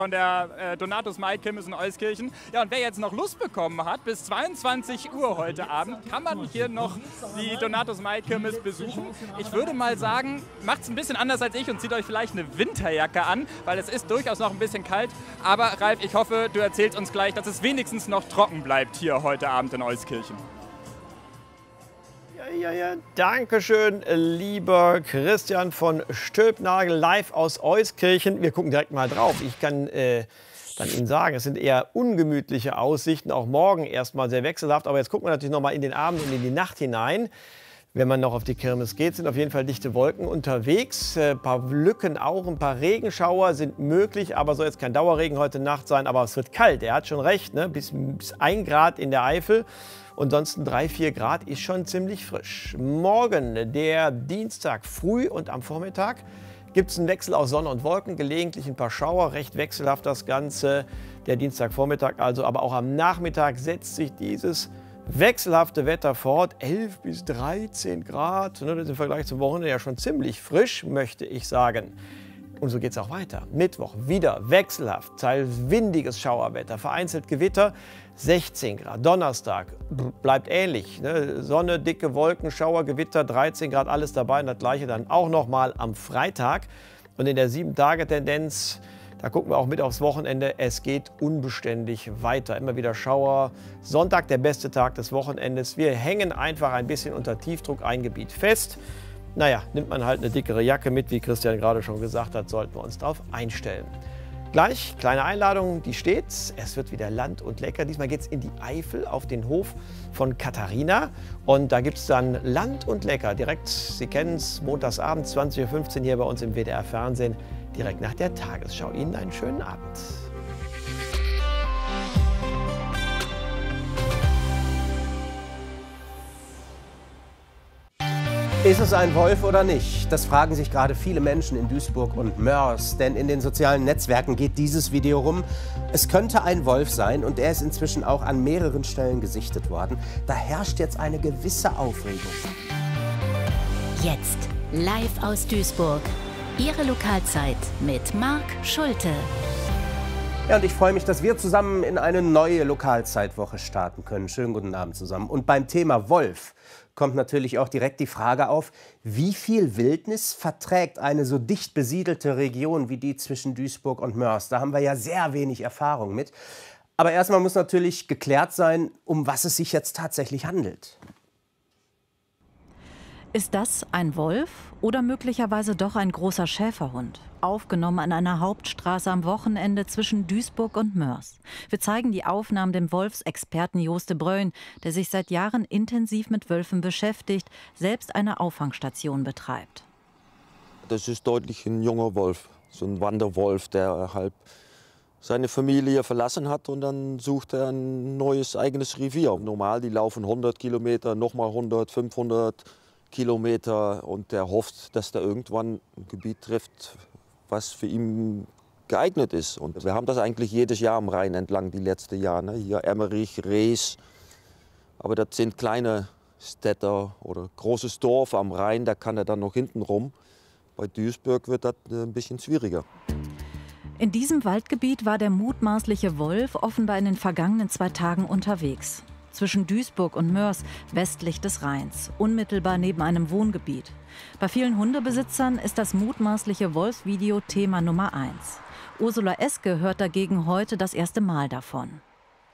Von der Donatus Maikirmes in Euskirchen. Ja, und wer jetzt noch Lust bekommen hat, bis 22 Uhr heute Abend kann man hier noch die Donatus Maikirmes besuchen. Ich würde mal sagen, macht es ein bisschen anders als ich und zieht euch vielleicht eine Winterjacke an, weil es ist durchaus noch ein bisschen kalt. Aber Ralf, ich hoffe, du erzählst uns gleich, dass es wenigstens noch trocken bleibt hier heute Abend in Euskirchen. Ja, Dankeschön, lieber Christian von Stülpnagel, live aus Euskirchen. Wir gucken direkt mal drauf. Ich kann dann Ihnen sagen, es sind eher ungemütliche Aussichten, auch morgen erstmal sehr wechselhaft. Aber jetzt gucken wir natürlich noch mal in den Abend und in die Nacht hinein. Wenn man noch auf die Kirmes geht, sind auf jeden Fall dichte Wolken unterwegs. Ein paar Lücken auch, ein paar Regenschauer sind möglich, aber soll jetzt kein Dauerregen heute Nacht sein. Aber es wird kalt, er hat schon recht, ne? Bis 1 Grad in der Eifel. Und ansonsten 3, 4 Grad ist schon ziemlich frisch. Morgen, der Dienstag, früh und am Vormittag, gibt es einen Wechsel aus Sonne und Wolken, gelegentlich ein paar Schauer, recht wechselhaft das Ganze. Der Dienstagvormittag also, aber auch am Nachmittag setzt sich dieses wechselhafte Wetter fort. 11 bis 13 Grad, das ist im Vergleich zum Wochenende ja schon ziemlich frisch, möchte ich sagen. Und so geht es auch weiter. Mittwoch wieder wechselhaft, teils windiges Schauerwetter, vereinzelt Gewitter, 16 Grad. Donnerstag bleibt ähnlich, ne? Sonne, dicke Wolken, Schauer, Gewitter, 13 Grad, alles dabei. Und das Gleiche dann auch noch mal am Freitag. Und in der 7-Tage-Tendenz, da gucken wir auch mit aufs Wochenende, es geht unbeständig weiter. Immer wieder Schauer. Sonntag der beste Tag des Wochenendes. Wir hängen einfach ein bisschen unter Tiefdruck, ein Gebiet fest. Naja, nimmt man halt eine dickere Jacke mit, wie Christian gerade schon gesagt hat, sollten wir uns darauf einstellen. Gleich, kleine Einladung, die steht. Es wird wieder Land und lecker. Diesmal geht es in die Eifel auf den Hof von Katharina. Und da gibt es dann Land und lecker. Direkt, Sie kennen es, montagsabend 20:15 Uhr hier bei uns im WDR Fernsehen. Direkt nach der Tagesschau. Ihnen einen schönen Abend. Ist es ein Wolf oder nicht? Das fragen sich gerade viele Menschen in Duisburg und Moers. Denn in den sozialen Netzwerken geht dieses Video rum. Es könnte ein Wolf sein und er ist inzwischen auch an mehreren Stellen gesichtet worden. Da herrscht jetzt eine gewisse Aufregung. Jetzt live aus Duisburg. Ihre Lokalzeit mit Marc Schulte. Ja, und ich freue mich, dass wir zusammen in eine neue Lokalzeitwoche starten können. Schönen guten Abend zusammen. Und beim Thema Wolf kommt natürlich auch direkt die Frage auf, wie viel Wildnis verträgt eine so dicht besiedelte Region wie die zwischen Duisburg und Moers? Da haben wir ja sehr wenig Erfahrung mit. Aber erstmal muss natürlich geklärt sein, um was es sich jetzt tatsächlich handelt. Ist das ein Wolf oder möglicherweise doch ein großer Schäferhund? Aufgenommen an einer Hauptstraße am Wochenende zwischen Duisburg und Moers. Wir zeigen die Aufnahmen dem Wolfsexperten Joost de Bruyn, der sich seit Jahren intensiv mit Wölfen beschäftigt, selbst eine Auffangstation betreibt. Das ist deutlich ein junger Wolf, so ein Wanderwolf, der halb seine Familie verlassen hat und dann sucht er ein neues eigenes Revier. Normal, die laufen 100 Kilometer, nochmal 100, 500 Kilometer und der hofft, dass er irgendwann ein Gebiet trifft, was für ihn geeignet ist. Und wir haben das eigentlich jedes Jahr am Rhein entlang, die letzten Jahre. Ne? Hier Emmerich, Rees, aber das sind kleine Städte oder großes Dorf am Rhein, da kann er dann noch hinten rum. Bei Duisburg wird das ein bisschen schwieriger. In diesem Waldgebiet war der mutmaßliche Wolf offenbar in den vergangenen 2 Tagen unterwegs. Zwischen Duisburg und Moers, westlich des Rheins, unmittelbar neben einem Wohngebiet. Bei vielen Hundebesitzern ist das mutmaßliche Wolfsvideo Thema Nummer 1. Ursula Eske hört dagegen heute das erste Mal davon.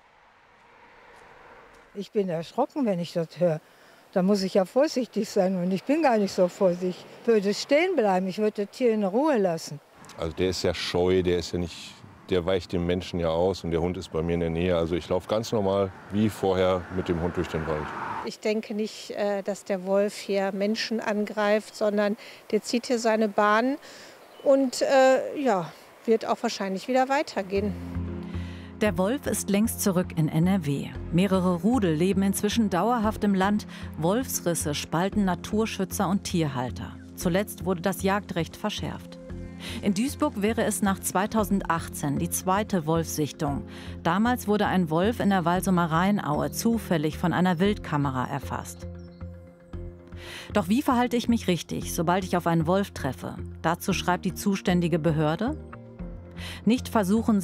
Ich bin erschrocken, wenn ich das höre. Da muss ich ja vorsichtig sein und ich bin gar nicht so vorsichtig. Ich würde stehen bleiben, ich würde das Tier in Ruhe lassen. Also der ist ja scheu, der ist ja nicht... Der weicht dem Menschen ja aus und der Hund ist bei mir in der Nähe. Also ich laufe ganz normal wie vorher mit dem Hund durch den Wald. Ich denke nicht, dass der Wolf hier Menschen angreift, sondern der zieht hier seine Bahn und ja, wird auch wahrscheinlich wieder weitergehen. Der Wolf ist längst zurück in NRW. Mehrere Rudel leben inzwischen dauerhaft im Land. Wolfsrisse spalten Naturschützer und Tierhalter. Zuletzt wurde das Jagdrecht verschärft. In Duisburg wäre es nach 2018 die zweite Wolfssichtung. Damals wurde ein Wolf in der Walsumer Rheinaue zufällig von einer Wildkamera erfasst. Doch wie verhalte ich mich richtig, sobald ich auf einen Wolf treffe? Dazu schreibt die zuständige Behörde: Nicht versuchen,